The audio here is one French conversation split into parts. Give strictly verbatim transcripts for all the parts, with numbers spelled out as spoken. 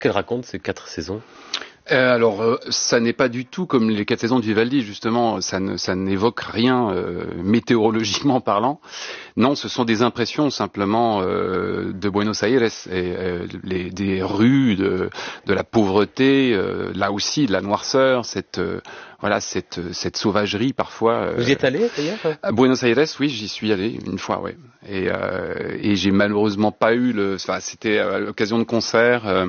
Qu'elle raconte ces quatre saisons? Euh, alors, euh, ça n'est pas du tout comme les quatre saisons de Vivaldi, justement, ça, ne, ça n'évoque rien euh, météorologiquement parlant. Non, ce sont des impressions simplement euh, de Buenos Aires, et, euh, les, des rues, de, de la pauvreté, euh, là aussi de la noirceur, cette euh, voilà, cette, cette sauvagerie parfois. Euh, Vous y êtes allé d'ailleurs? À Buenos Aires, oui, j'y suis allé une fois, ouais. Et, euh, et j'ai malheureusement pas eu le, enfin, c'était à l'occasion de concerts. Euh,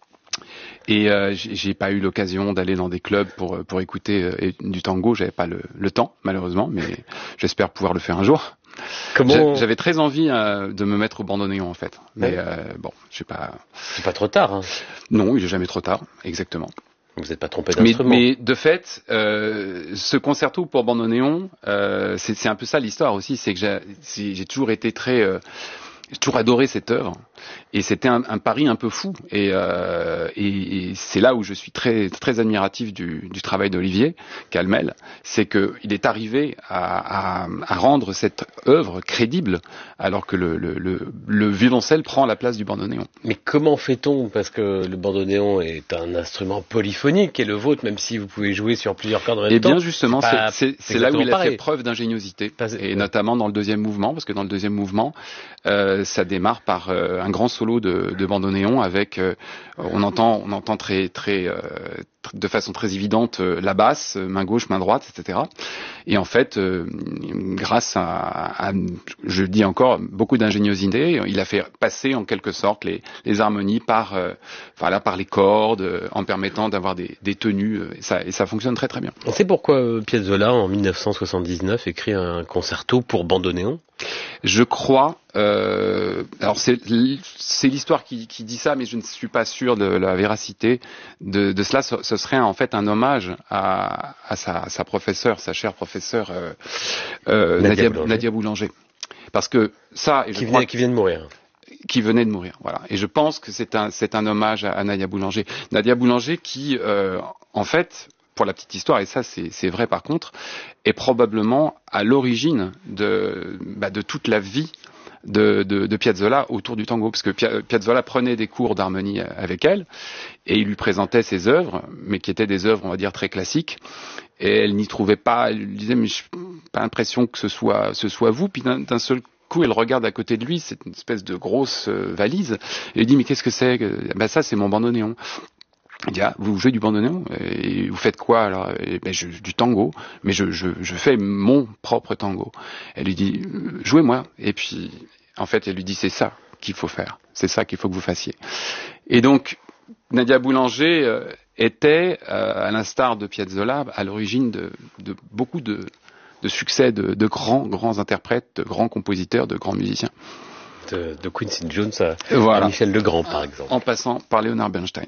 Et euh, j'ai pas eu l'occasion d'aller dans des clubs pour pour écouter euh, du tango. J'avais pas le, le temps, malheureusement, mais j'espère pouvoir le faire un jour. Comment... J'avais très envie euh, de me mettre au bandoneon, en fait. Mais ouais. euh, bon, je sais pas. C'est pas trop tard, hein. Non, il est jamais trop tard, exactement. Vous n'êtes pas trompé d'instrument. Mais, mais de fait, euh, ce concerto pour bandoneon, euh, c'est, c'est un peu ça l'histoire aussi, c'est que j'ai, j'ai toujours été très euh, j'ai toujours adoré cette œuvre, et c'était un, un pari un peu fou, et, euh, et, et c'est là où je suis très très admiratif du, du travail d'Olivier Calmel, c'est que il est arrivé à, à, à rendre cette œuvre crédible, alors que le, le, le, le violoncelle prend la place du bandoneon. Mais comment fait-on? Parce que le bandoneon est un instrument polyphonique, et le vôtre, même si vous pouvez jouer sur plusieurs cordes en même et temps. Eh bien justement, c'est, pas, c'est, c'est là où il a pareil. fait preuve d'ingéniosité, pas, et notamment dans le deuxième mouvement, parce que dans le deuxième mouvement, euh, ça démarre par euh, un grand solo de, de bandoneon avec, euh, on entend, on entend très, très, euh, de façon très évidente euh, la basse, main gauche, main droite, et cetera. Et en fait, euh, grâce à, à, je dis encore, beaucoup d'ingéniosité, il a fait passer en quelque sorte les, les harmonies par, euh, voilà, par les cordes, euh, en permettant d'avoir des, des tenues, euh, et ça, et ça fonctionne très très bien. On sait pourquoi euh, Piazzolla, en mille neuf cent soixante-dix-neuf, écrit un concerto pour bandoneon? Je crois, euh, alors c'est, c'est l'histoire qui, qui dit ça, mais je ne suis pas sûr de la véracité de, de cela. Ce, ce serait en fait un hommage à, à, sa, à sa professeure, sa chère professeure euh, euh, Nadia, Nadia, Boulanger. Nadia Boulanger. Parce que ça, et je qui, crois venait, qui vient de mourir. Qui venait de mourir, voilà. Et je pense que c'est un, c'est un hommage à, à Nadia Boulanger. Nadia Boulanger qui, euh, en fait, pour la petite histoire, et ça c'est, c'est vrai par contre, est probablement à l'origine de, bah, de toute la vie de, de, de Piazzolla autour du tango, parce que Piazzolla prenait des cours d'harmonie avec elle, et il lui présentait ses œuvres, mais qui étaient des œuvres, on va dire, très classiques, et elle n'y trouvait pas, elle lui disait, mais j'ai pas l'impression que ce soit, ce soit vous, puis d'un, d'un seul coup, elle regarde à côté de lui, c'est une espèce de grosse euh, valise, et elle dit, mais qu'est-ce que c'est? Ben ça, c'est mon bandoneon. Il dit, ah, vous jouez du bandoneon? Et vous faites quoi alors? Et ben, je, du tango, mais je, je, je fais mon propre tango. Elle lui dit, jouez-moi. Et puis, en fait, elle lui dit, c'est ça qu'il faut faire. C'est ça qu'il faut que vous fassiez. Et donc, Nadia Boulanger euh, était, euh, à l'instar de Piazzolla, à l'origine de, de beaucoup de, de succès de, de grands, grands interprètes, de grands compositeurs, de grands musiciens. De, de Quincy Jones à, voilà. à Michel Legrand, par exemple. En passant par Léonard Bernstein.